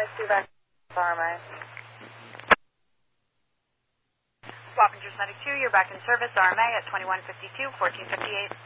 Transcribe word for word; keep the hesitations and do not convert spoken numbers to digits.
five two back R M A. Wappingers ninety-two, you're back in service, R M A at twenty-one fifty-two, fourteen fifty-eight.